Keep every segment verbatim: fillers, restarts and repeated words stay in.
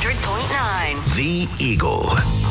hundred point nine. The Eagle.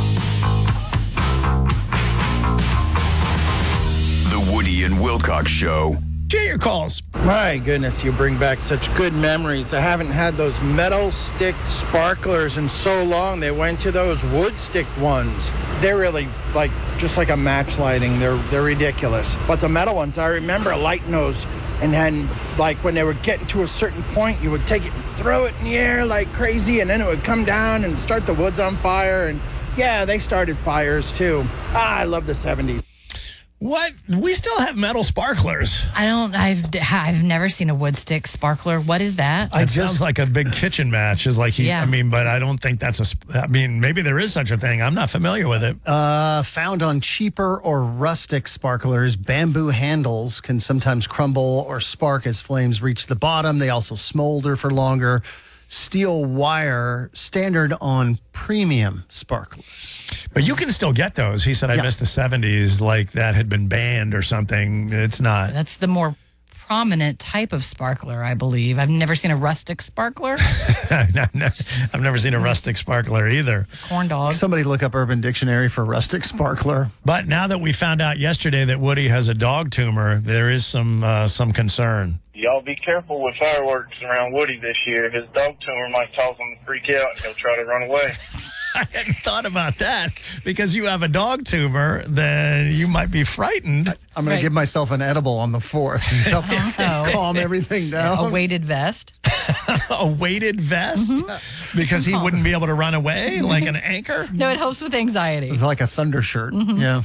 The Woody and Wilcox Show. Get your calls. My goodness, you bring back such good memories. I haven't had those metal stick sparklers in so long. They went to those wood stick ones. They're really like just like a match lighting. They're they're ridiculous. But the metal ones, I remember lighting those, and then like when they were getting to a certain point, you would take it and throw it in the air like crazy, and then it would come down and start the woods on fire. And yeah, they started fires too. Ah, I love the seventies. What? We still have metal sparklers. I don't, I've, I've never seen a wood stick sparkler. What is that? It sounds like a big kitchen match. Is like he, Yeah. I mean, but I don't think that's a, sp- I mean, maybe there is such a thing. I'm not familiar with it. Uh, found on cheaper or rustic sparklers, bamboo handles can sometimes crumble or spark as flames reach the bottom. They also smolder for longer. Steel wire, standard on premium sparklers. But you can still get those. He said, I Yeah. missed the seventies, like that had been banned or something. It's not. That's the more prominent type of sparkler, I believe. I've never seen a rustic sparkler. I've never, I've never seen a rustic sparkler either. Corn dog. Somebody look up Urban Dictionary for rustic sparkler. But now that we found out yesterday that Woody has a dog tumor, there is some uh, some concern. Y'all be careful with fireworks around Woody this year. His dog tumor might cause him to freak out and he'll try to run away. I hadn't thought about that. Because you have a dog tumor, then you might be frightened. I'm going Right. to give myself an edible on the fourth to help Oh. calm everything down. A weighted vest. A weighted vest? Because he wouldn't be able to run away like an anchor? No, it helps with anxiety. It's like a thunder shirt. Yeah.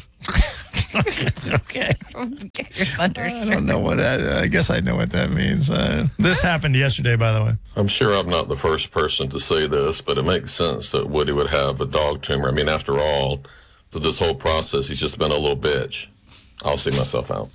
Okay. Your thunder. I don't know what that, I guess I know what that means. Uh, this happened yesterday, by the way. I'm sure I'm not the first person to say this, but it makes sense that Woody would have a dog tumor. I mean, after all, through this whole process, he's just been a little bitch. I'll see myself out.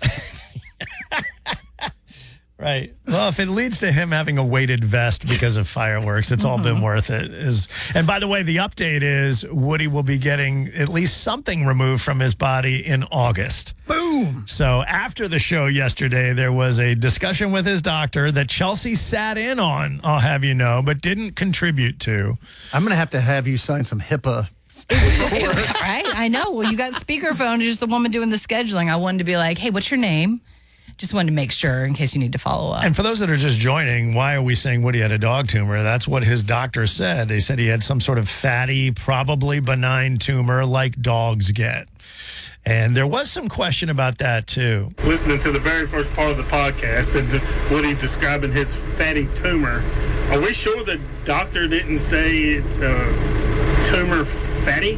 Right. Well, if it leads to him having a weighted vest because of fireworks, it's all been worth it. Is and by the way, the update is Woody will be getting at least something removed from his body in August. Boom. So after the show yesterday, there was a discussion with his doctor that Chelsea sat in on, I'll have you know, but didn't contribute to. I'm going to have to have you sign some HIPAA. Right? I know. Well, you got speakerphone, just the woman doing the scheduling. I wanted to be like, hey, what's your name? Just wanted to make sure in case you need to follow up. And for those that are just joining, why are we saying Woody had a dog tumor? That's what his doctor said. They said he had some sort of fatty, probably benign tumor like dogs get. And there was some question about that, too. Listening to the very first part of the podcast and Woody's describing his fatty tumor, are we sure the doctor didn't say it's a tumor fatty?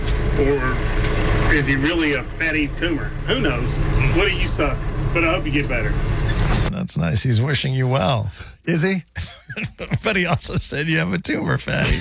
Or is he really a fatty tumor? Who knows? Woody, you suck, but I hope you get better. That's nice. He's wishing you well. Is he? But he also said you have a tumor, fatty.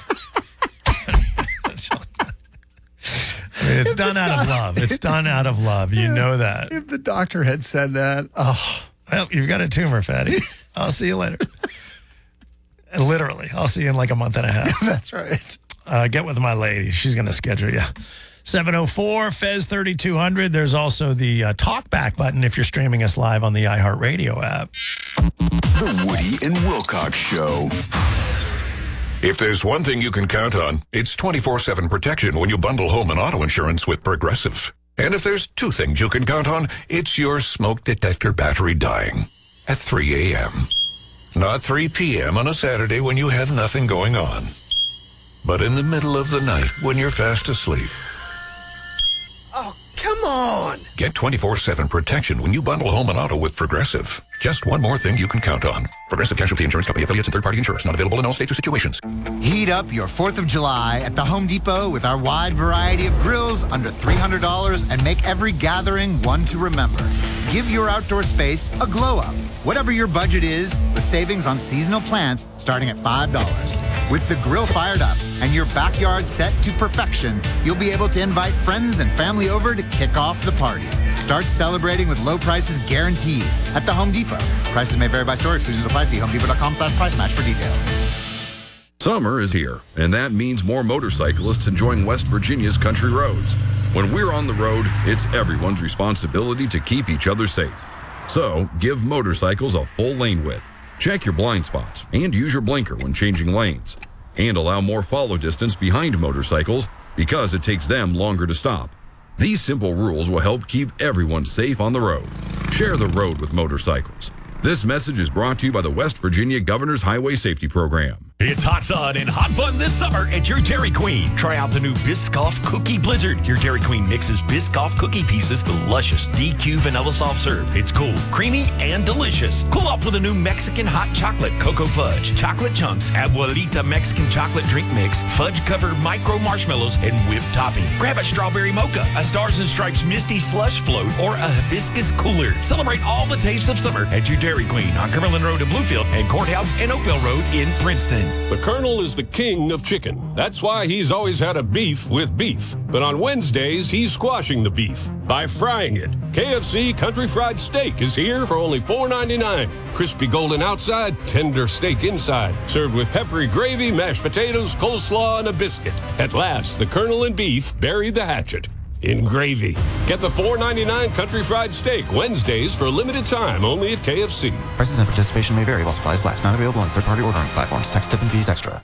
I mean, it's done out of love. It's done out of love. You know that. If the doctor had said that, oh. Well, you've got a tumor, fatty. I'll see you later. Literally. I'll see you in like a month and a half. That's right. Uh, get with my lady. She's going to schedule you. seven oh four, Fez thirty-two hundred. There's also the uh, talkback button if you're streaming us live on the iHeartRadio app. The Woody and Wilcox Show. If there's one thing you can count on, it's twenty-four seven protection when you bundle home and auto insurance with Progressive. And if there's two things you can count on, it's your smoke detector battery dying at three a.m. Not three p.m. on a Saturday when you have nothing going on, but in the middle of the night when you're fast asleep. Oh, come on. Get twenty-four seven protection when you bundle home and auto with Progressive. Just one more thing you can count on. Progressive Casualty Insurance Company affiliates and third-party insurers. Not available in all states or situations. Heat up your fourth of July at the Home Depot with our wide variety of grills under three hundred dollars and make every gathering one to remember. Give your outdoor space a glow up. Whatever your budget is, with savings on seasonal plants starting at five dollars. With the grill fired up and your backyard set to perfection, you'll be able to invite friends and family over to kick off the party. Start celebrating with low prices guaranteed at the Home Depot. Prices may vary by store. Exclusions apply. See homedepot.com slash price match for details. Summer is here, and that means more motorcyclists enjoying West Virginia's country roads. When we're on the road, it's everyone's responsibility to keep each other safe. So, give motorcycles a full lane width. Check your blind spots and use your blinker when changing lanes. and allow more follow distance behind motorcycles because it takes them longer to stop. These simple rules will help keep everyone safe on the road. Share the road with motorcycles. This message is brought to you by the West Virginia Governor's Highway Safety Program. It's hot sun and hot fun this summer at your Dairy Queen. Try out the new Biscoff Cookie Blizzard. Your Dairy Queen mixes Biscoff cookie pieces with luscious D Q vanilla soft serve. It's cool, creamy, and delicious. Cool off with a new Mexican hot chocolate cocoa fudge, chocolate chunks, Abuelita Mexican chocolate drink mix, fudge-covered micro marshmallows, and whipped topping. Grab a strawberry mocha, a Stars and Stripes Misty slush float, or a hibiscus cooler. Celebrate all the tastes of summer at your Dairy Queen on Cumberland Road in Bluefield and Courthouse and Oakville Road in Princeton. The Colonel is the king of chicken. That's why he's always had a beef with beef. But on Wednesdays, he's squashing the beef by frying it. K F C Country Fried Steak is here for only four ninety-nine. Crispy golden outside, tender steak inside. Served with peppery gravy, mashed potatoes, coleslaw, and a biscuit. At last, the Colonel and beef buried the hatchet in gravy. Get the four ninety-nine Country Fried Steak Wednesdays for a limited time only at K F C. Prices and participation may vary while supplies last. Not available on third-party ordering platforms. Tax, tip, and fees extra.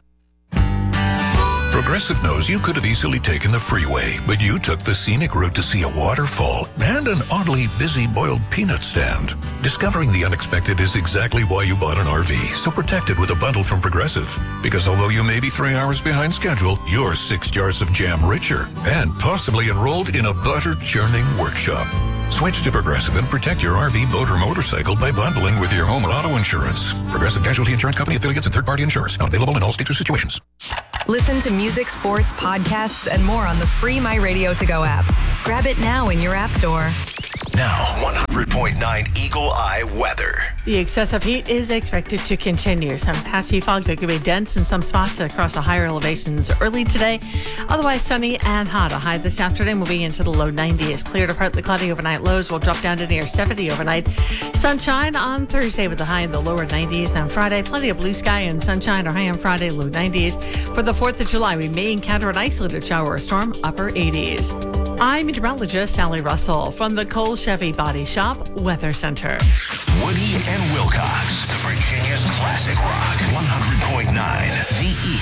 Progressive knows you could have easily taken the freeway, but you took the scenic route to see a waterfall and an oddly busy boiled peanut stand. Discovering the unexpected is exactly why you bought an R V, so protect it with a bundle from Progressive. Because although you may be three hours behind schedule, you're six jars of jam richer and possibly enrolled in a butter churning workshop. Switch to Progressive and protect your R V, boat, or motorcycle by bundling with your home and auto insurance. Progressive Casualty Insurance Company affiliates and third-party insurers. Not available in all states or situations. Listen to music, sports, podcasts, and more on the free My Radio To Go app. Grab it now in your app store. Now, one hundred point nine Eagle Eye weather. The excessive heat is expected to continue. Some patchy fog that could be dense in some spots across the higher elevations early today. Otherwise sunny and hot. A high this afternoon will be into the low nineties. Clear to partly cloudy overnight. Lows will drop down to near seventy overnight. Sunshine on Thursday with a high in the lower nineties. On Friday, plenty of blue sky and sunshine. Our high on Friday, low nineties. For the fourth of July, we may encounter an isolated shower or storm, upper eighties. I'm meteorologist Sally Russell from the Cole Chevy Body Shop Weather Center. Woody and Wilcox, Virginia's classic rock, one hundred point nine The Eagle.